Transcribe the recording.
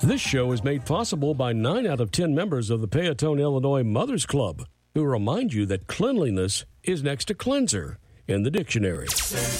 This show is made possible by 9 out of 10 members of the Payatone, Illinois Mothers Club, who remind you that cleanliness is next to cleanser in the dictionary.